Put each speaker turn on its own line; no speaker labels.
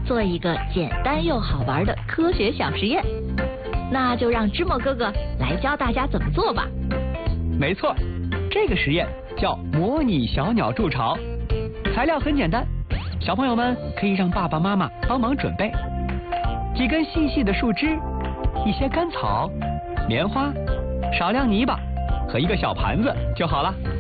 做一个简单又好玩的科学小实验。那就让芝麻哥哥来教大家怎么做吧。
没错，这个实验叫模拟小鸟筑巢，材料很简单，小朋友们可以让爸爸妈妈帮忙准备几根细细的树枝，一些干草、棉花，少量泥巴和一个小盘子就好了。